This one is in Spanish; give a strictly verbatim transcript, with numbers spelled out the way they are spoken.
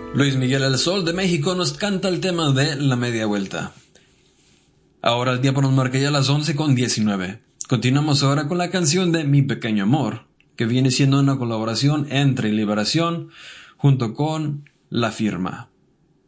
Luis Miguel El Sol de México nos canta el tema de La Media Vuelta. Ahora el tiempo nos marca ya las once con diecinueve. Continuamos ahora con la canción de Mi Pequeño Amor, que viene siendo una colaboración entre Liberación junto con La Firma.